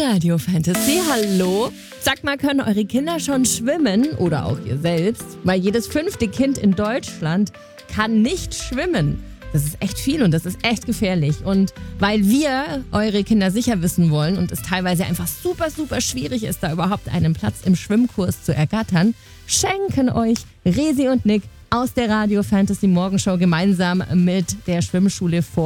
Radio Fantasy, hallo. Sagt mal, können eure Kinder schon schwimmen oder auch ihr selbst? Weil jedes 5. Kind in Deutschland kann nicht schwimmen. Das ist echt viel und das ist echt gefährlich. Und weil wir eure Kinder sicher wissen wollen und es teilweise einfach super, super schwierig ist, da überhaupt einen Platz im Schwimmkurs zu ergattern, schenken euch Resi und Nick aus der Radio Fantasy Morgenshow gemeinsam mit der Schwimmschule vor